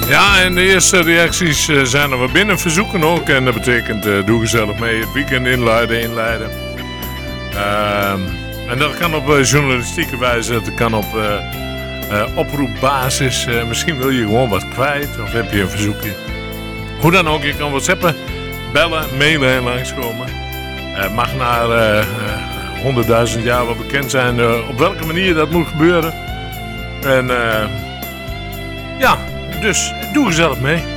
Ja, en de eerste reacties zijn er weer binnen. Verzoeken ook. En dat betekent doe gezellig mee. Het weekend inleiden. En dat kan op journalistieke wijze. Dat kan op oproepbasis. Misschien wil je gewoon wat kwijt. Of heb je een verzoekje. Hoe dan ook. Je kan whatsappen, bellen, mailen en langskomen. Mag na 100.000 jaar wel bekend zijn op welke manier dat moet gebeuren. En ja, dus doe gezellig mee.